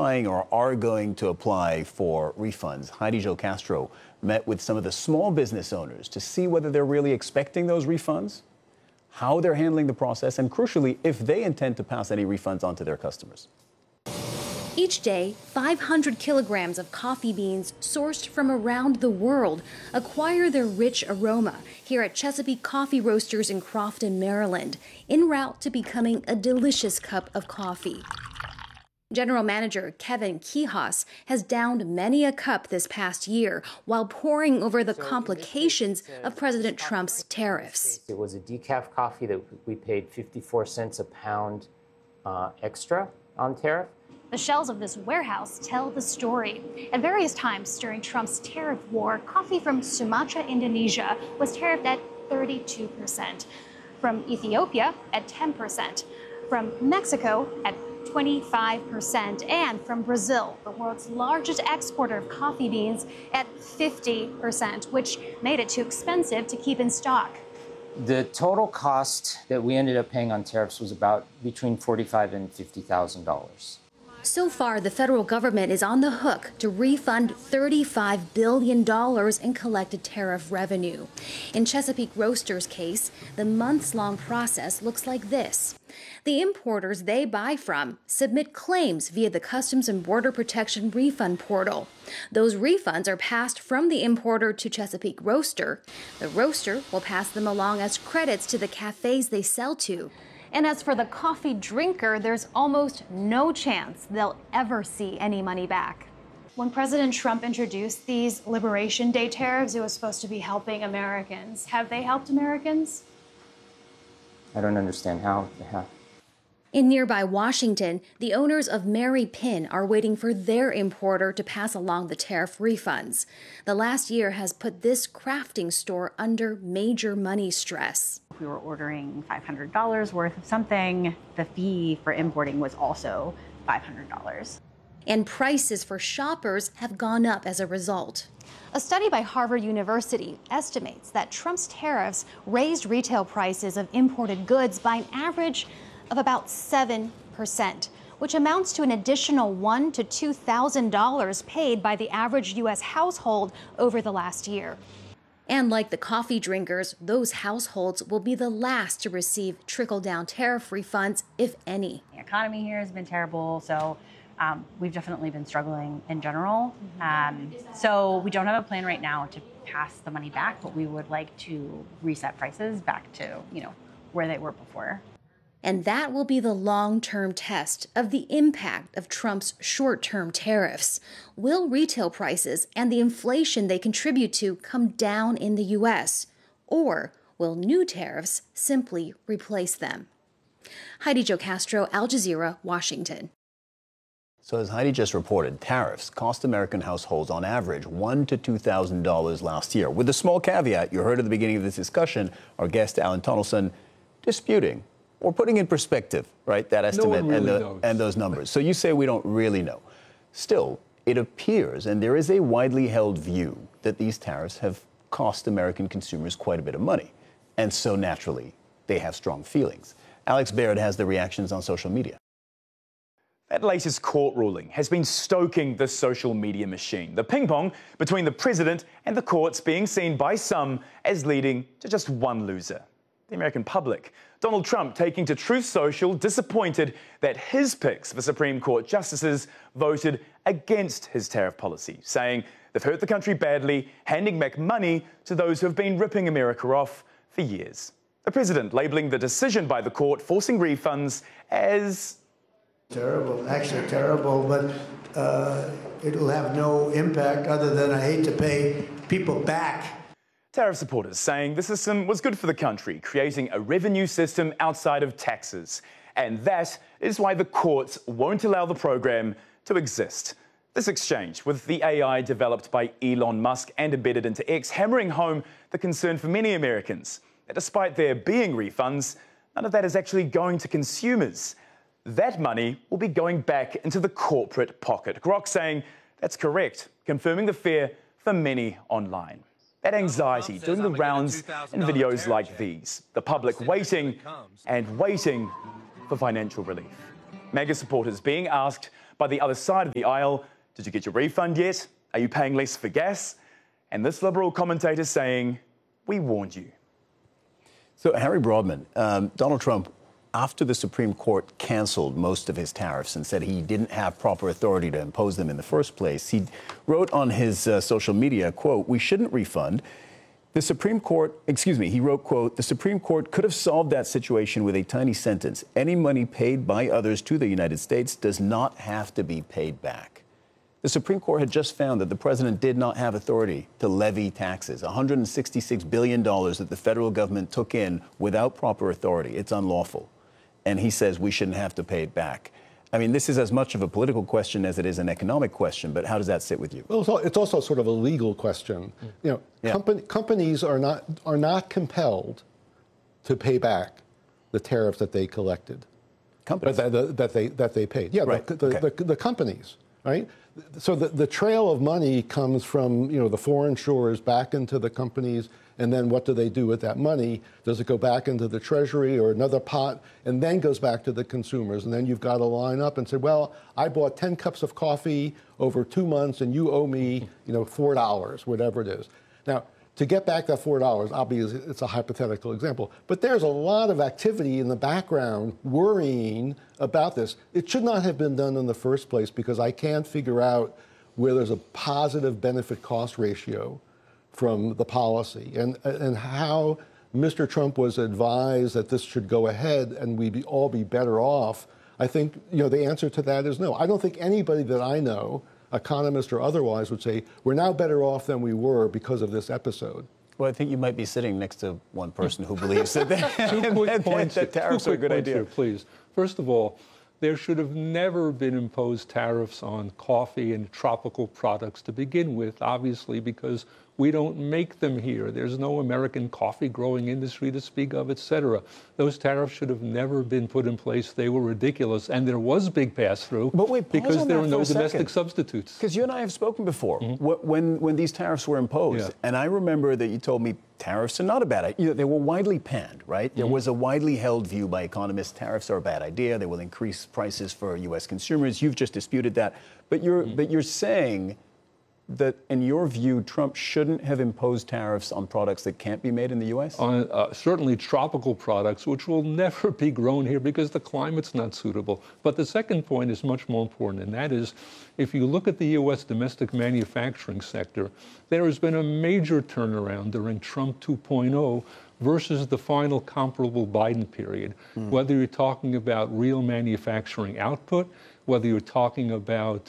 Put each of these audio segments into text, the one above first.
applying or are going to apply for refunds. Heidi Jo Castro met with some of the small business owners to see whether they're really expecting those refunds, how they're handling the process, and crucially, if they intend to pass any refunds on to their customers. Each day, 500 kilograms of coffee beans sourced from around the world acquire their rich aroma here at Chesapeake Coffee Roasters in Crofton, Maryland, en route to becoming a delicious cup of coffee. General Manager Kevin Kihas has downed many a cup this past year while poring over the complications of President Trump's tariffs. It was a decaf coffee that we paid 54 cents a pound extra on tariff. The shelves of this warehouse tell the story. At various times during Trump's tariff war, coffee from Sumatra, Indonesia was tariffed at 32%, from Ethiopia at 10%, from Mexico at 25%, and from Brazil, the world's largest exporter of coffee beans, at 50%, which made it too expensive to keep in stock. The total cost that we ended up paying on tariffs was about between $45,000 and $50,000. So far, the federal government is on the hook to refund $35 billion in collected tariff revenue. In Chesapeake Roasters' case, the months-long process looks like this. The importers they buy from submit claims via the Customs and Border Protection refund portal. Those refunds are passed from the importer to Chesapeake Roaster. The roaster will pass them along as credits to the cafes they sell to. And as for the coffee drinker, there's almost no chance they'll ever see any money back. When President Trump introduced these Liberation Day tariffs, it was supposed to be helping Americans. Have they helped Americans? I don't understand how they have. In nearby Washington, the owners of Mary Pin are waiting for their importer to pass along the tariff refunds. The last year has put this crafting store under major money stress. If we were ordering $500 worth of something, the fee for importing was also $500. And prices for shoppers have gone up as a result. A study by Harvard University estimates that Trump's tariffs raised retail prices of imported goods by an average of about 7%, which amounts to an additional $1,000 to $2,000 paid by the average U.S. household over the last year. And like the coffee drinkers, those households will be the last to receive trickle-down tariff refunds, if any. The economy here has been terrible, so we've definitely been struggling in general. So we don't have a plan right now to pass the money back, but we would like to reset prices back to, where they were before. And that will be the long-term test of the impact of Trump's short-term tariffs. Will retail prices and the inflation they contribute to come down in the U.S.? Or will new tariffs simply replace them? Heidi Jo Castro, Al Jazeera, Washington. So as Heidi just reported, tariffs cost American households on average $1,000 to $2,000 last year. With the small caveat you heard at the beginning of this discussion, our guest Alan Tunnelson disputing or putting in perspective, right, that estimate and those numbers. So you say we don't really know. Still, it appears, and there is a widely held view, that these tariffs have cost American consumers quite a bit of money. And so naturally, they have strong feelings. Alex Baird has the reactions on social media. That latest court ruling has been stoking the social media machine. The ping pong between the president and the courts being seen by some as leading to just one loser: the American public. Donald Trump taking to Truth Social, disappointed that his picks for Supreme Court justices voted against his tariff policy, saying they've hurt the country badly, handing back money to those who have been ripping America off for years. The president labeling the decision by the court forcing refunds as terrible, actually terrible, but it'll have no impact other than I hate to pay people back. Tariff supporters saying the system was good for the country, creating a revenue system outside of taxes. And that is why the courts won't allow the program to exist. This exchange with the AI developed by Elon Musk and embedded into X, hammering home the concern for many Americans that despite there being refunds, none of that is actually going to consumers. That money will be going back into the corporate pocket. Grok saying that's correct, confirming the fear for many online. That anxiety doing the rounds in videos like these. The public waiting and waiting for financial relief. MAGA supporters being asked by the other side of the aisle. Did you get your refund yet? Are you paying less for gas? And this Liberal commentator saying, we warned you. So, Harry Broadman, Donald Trump, after the Supreme Court canceled most of his tariffs and said he didn't have proper authority to impose them in the first place, he wrote on his social media, quote, "We shouldn't refund. The Supreme Court," he wrote, quote, "The Supreme Court could have solved that situation with a tiny sentence. Any money paid by others to the United States does not have to be paid back." The Supreme Court had just found that the president did not have authority to levy taxes, $166 billion that the federal government took in without proper authority. It's unlawful. And he says we shouldn't have to pay it back. I mean, this is as much of a political question as it is an economic question, but how does that sit with you? Well, it's also sort of a legal question. You know, companies are not compelled to pay back the tariffs that they collected. Companies that they paid. Yeah, right. The companies, right? So the trail of money comes from, you know, the foreign shores back into the companies, and then what do they do with that money? Does it go back into the Treasury or another pot, and then goes back to the consumers? And then you've got to line up and say, well, I bought 10 cups of coffee over 2 months, and you owe me, you know, $4, whatever it is. Now, to get back that $4, obviously it's a hypothetical example, but there's a lot of activity in the background worrying about this. It should not have been done in the first place because I can't figure out where there's a positive benefit-cost ratio from the policy and how Mr. Trump was advised that this should go ahead and we'd all be better off. I think, you know, the answer to that is no. I don't think anybody that I know, economist or otherwise, would say we're now better off than we were because of this episode. Well, I think you might be sitting next to one person who believes that, that tariffs are a good idea. Here, please. First of all, there should have never been imposed tariffs on coffee and tropical products to begin with, obviously, because we don't make them here. There's no American coffee growing industry to speak of, et cetera. Those tariffs should have never been put in place. They were ridiculous. And there was big pass-through because there were no domestic substitutes. Because you and I have spoken before when these tariffs were imposed. Yeah. And I remember that you told me tariffs are not a bad idea. You know, they were widely panned, right? There was a widely held view by economists, tariffs are a bad idea. They will increase prices for U.S. consumers. You've just disputed that. But you're saying that, in your view, Trump shouldn't have imposed tariffs on products that can't be made in the U.S.? On certainly tropical products, which will never be grown here because the climate's not suitable. But the second point is much more important, and that is, if you look at the U.S. domestic manufacturing sector, there has been a major turnaround during Trump 2.0 versus the final comparable Biden period. Whether you're talking about real manufacturing output, whether you're talking about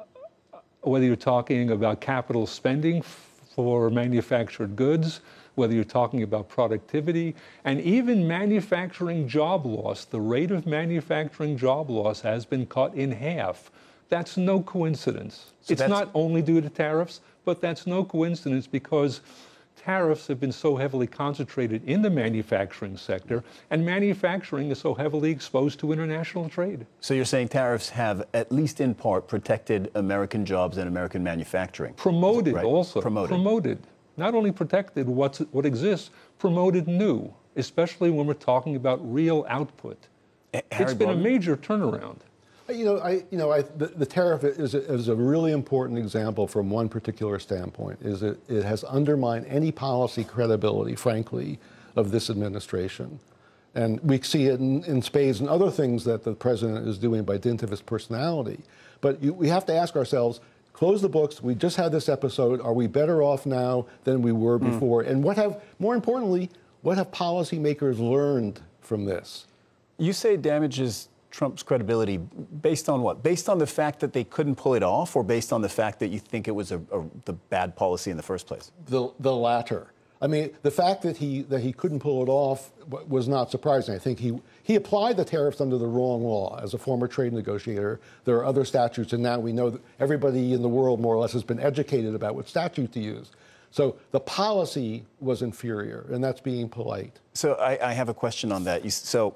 capital spending for manufactured goods, whether you're talking about productivity, and even manufacturing job loss. The rate of manufacturing job loss has been cut in half. That's no coincidence. It's not only due to tariffs, but that's no coincidence because tariffs have been so heavily concentrated in the manufacturing sector, and manufacturing is so heavily exposed to international trade. So you're saying tariffs have, at least in part, protected American jobs and American manufacturing? Promoted, right? also. Promoted. Not only protected what exists, promoted new, especially when we're talking about real output. It's been a major turnaround. The tariff is a really important example from one particular standpoint. It has undermined any policy credibility, frankly, of this administration. And we see it in spades and other things that the president is doing by dint of his personality. But we have to ask ourselves, close the books. We just had this episode. Are we better off now than we were before? And more importantly, what have policymakers learned from this? You say it damages Trump's credibility based on what? Based on the fact that they couldn't pull it off, or based on the fact that you think it was the bad policy in the first place? The latter. I mean, the fact that he couldn't pull it off was not surprising. I think he applied the tariffs under the wrong law. As a former trade negotiator, there are other statutes, and now we know that everybody in the world more or less has been educated about what statute to use. So the policy was inferior, and that's being polite. So I have a question on that.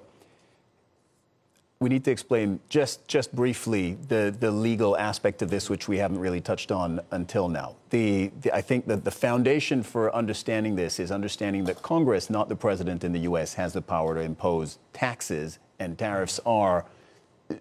We need to explain just briefly the legal aspect of this, which we haven't really touched on until now. I think that the foundation for understanding this is understanding that Congress, not the president in the U.S., has the power to impose taxes, and tariffs are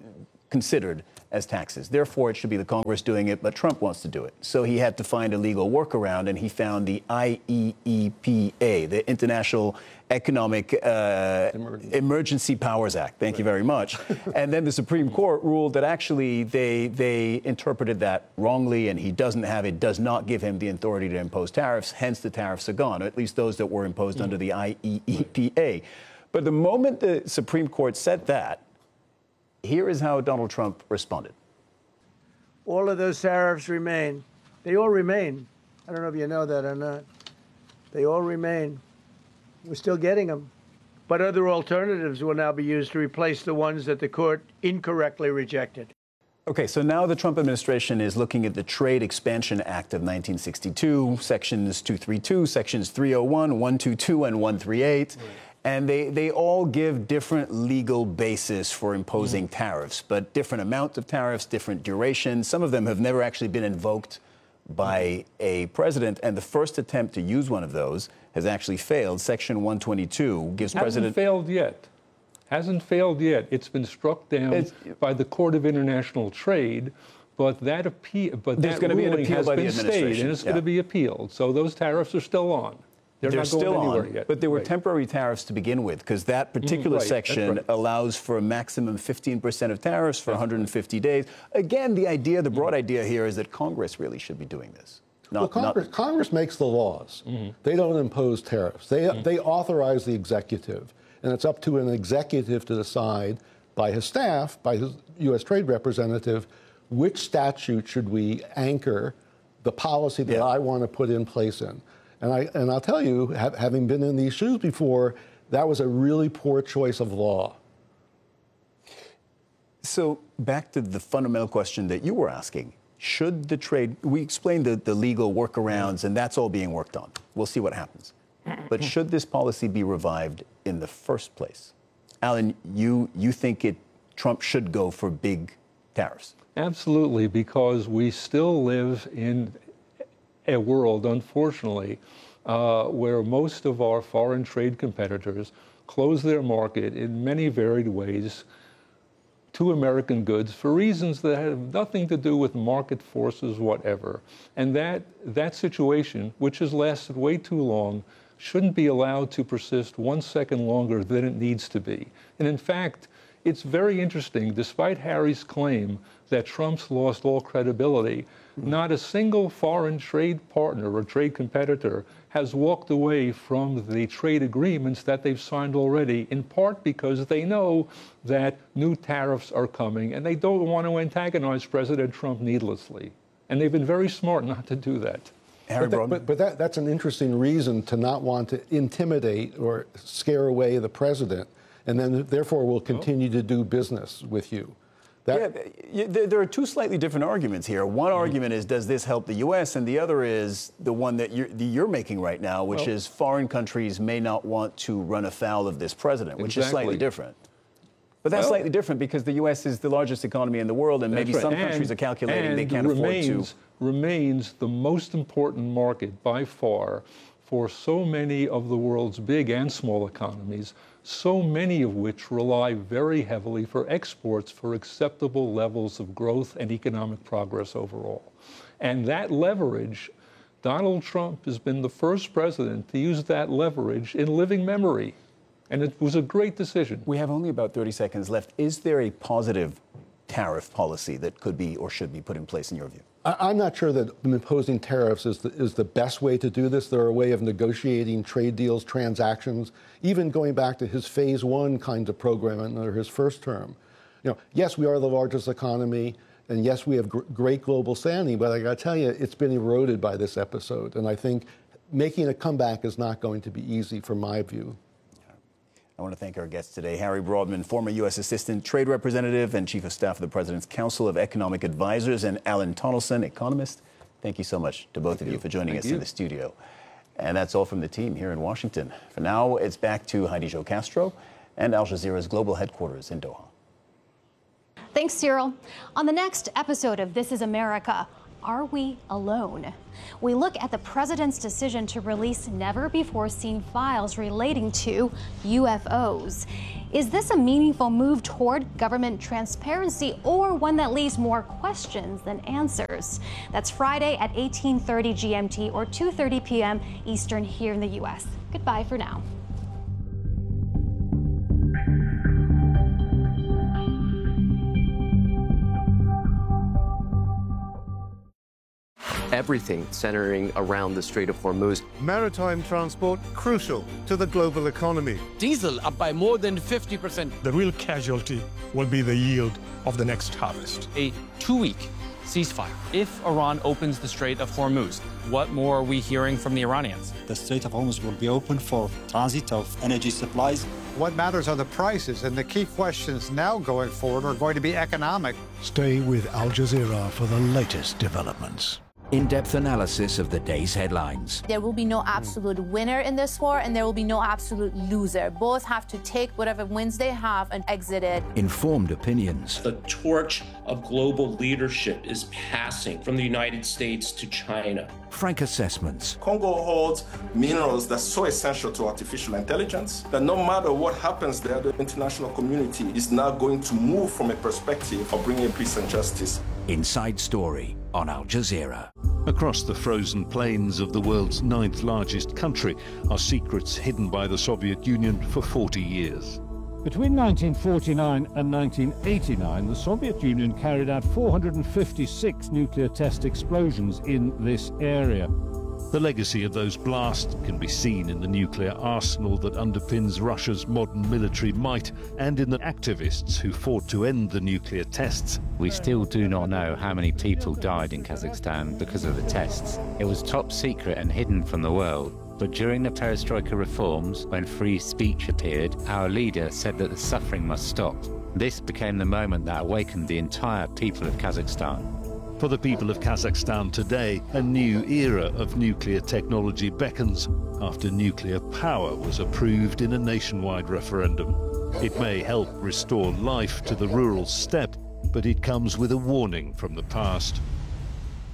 considered as taxes. Therefore, it should be the Congress doing it, but Trump wants to do it. So he had to find a legal workaround, and he found the IEEPA, the International Economic Emergency Powers Act. Thank you very much. And then the Supreme Court ruled that actually they interpreted that wrongly, and he does not give him the authority to impose tariffs. Hence, the tariffs are gone, or at least those that were imposed under the IEEPA. But the moment the Supreme Court said that, here is how Donald Trump responded. All of those tariffs remain. They all remain. I don't know if you know that or not. They all remain. We're still getting them. But other alternatives will now be used to replace the ones that the court incorrectly rejected. Okay, so now the Trump administration is looking at the Trade Expansion Act of 1962, sections 232, sections 301, 122, and 138. Right. And they all give different legal basis for imposing tariffs, but different amounts of tariffs, different durations. Some of them have never actually been invoked by a president. And the first attempt to use one of those has actually failed. Section 122 gives president... Hasn't failed yet. It's been struck down by the Court of International Trade, but that ruling has been stayed, and it's going to be appealed. So those tariffs are still on. They're not going anywhere yet. But there were temporary tariffs to begin with, because that particular section allows for a maximum 15% of tariffs for 150 days. Again, the broad idea here is that Congress really should be doing this. Congress makes the laws. They don't impose tariffs. They authorize the executive. And it's up to an executive to decide by his staff, by his U.S. Trade Representative, which statute should we anchor the policy that I want to put in place in. And I'll tell you, having been in these shoes before, that was a really poor choice of law. So back to the fundamental question that you were asking. Should the trade, we explained the legal workarounds, and that's all being worked on. We'll see what happens. But should this policy be revived in the first place? Alan, you think Trump should go for big tariffs? Absolutely, because we still live in a world, unfortunately, where most of our foreign trade competitors close their market in many varied ways to American goods for reasons that have nothing to do with market forces, whatever. And that situation, which has lasted way too long, shouldn't be allowed to persist 1 second longer than it needs to be. And in fact, it's very interesting, despite Harry's claim that Trump's lost all credibility, not a single foreign trade partner or trade competitor has walked away from the trade agreements that they've signed already, in part because they know that new tariffs are coming and they don't want to antagonize President Trump needlessly. And they've been very smart not to do that. But that's an interesting reason to not want to intimidate or scare away the president, and then therefore will continue to do business with you. There are two slightly different arguments here. One argument is, does this help the U.S.? And the other is the one that you're making right now, which is foreign countries may not want to run afoul of this president, which is slightly different. But that's slightly different because the U.S. is the largest economy in the world, and maybe some countries are calculating they can't afford to. Remains the most important market by far for so many of the world's big and small economies, so many of which rely very heavily for exports for acceptable levels of growth and economic progress overall. And that leverage, Donald Trump has been the first president to use that leverage in living memory. And it was a great decision. We have only about 30 seconds left. Is there a positive tariff policy that could be or should be put in place in your view? I'm not sure that imposing tariffs is the best way to do this. They're a way of negotiating trade deals, transactions, even going back to his phase one kind of program under his first term. Yes, we are the largest economy, and yes, we have great global standing, but I got to tell you, it's been eroded by this episode. And I think making a comeback is not going to be easy from my view. I want to thank our guests today, Harry Broadman, former U.S. Assistant Trade Representative and Chief of Staff of the President's Council of Economic Advisors, and Alan Tonelson, economist. Thank you so much to both of you for joining us in the studio. And that's all from the team here in Washington. For now, it's back to Heidi Jo Castro and Al Jazeera's global headquarters in Doha. Thanks, Cyril. On the next episode of This is America, are we alone? We look at the president's decision to release never-before-seen files relating to UFOs. Is this a meaningful move toward government transparency or one that leaves more questions than answers? That's Friday at 18:30 GMT or 2:30 p.m. Eastern here in the U.S. Goodbye for now. Everything centering around the Strait of Hormuz. Maritime transport crucial to the global economy. Diesel up by more than 50%. The real casualty will be the yield of the next harvest. A 2-week ceasefire. If Iran opens the Strait of Hormuz, what more are we hearing from the Iranians? The Strait of Hormuz will be open for transit of energy supplies. What matters are the prices, and the key questions now going forward are going to be economic. Stay with Al Jazeera for the latest developments. In-depth analysis of the day's headlines. There will be no absolute winner in this war, and there will be no absolute loser. Both have to take whatever wins they have and exit it. Informed opinions. The torch of global leadership is passing from the United States to China. Frank assessments. Congo holds minerals that's so essential to artificial intelligence that no matter what happens there, the international community is now going to move from a perspective of bringing peace and justice. Inside Story on Al Jazeera. Across the frozen plains of the world's 9th largest country are secrets hidden by the Soviet Union for 40 years. Between 1949 and 1989, the Soviet Union carried out 456 nuclear test explosions in this area. The legacy of those blasts can be seen in the nuclear arsenal that underpins Russia's modern military might and in the activists who fought to end the nuclear tests. We still do not know how many people died in Kazakhstan because of the tests. It was top secret and hidden from the world. But during the perestroika reforms, when free speech appeared, our leader said that the suffering must stop. This became the moment that awakened the entire people of Kazakhstan. For the people of Kazakhstan today, a new era of nuclear technology beckons after nuclear power was approved in a nationwide referendum. It may help restore life to the rural steppe, but it comes with a warning from the past.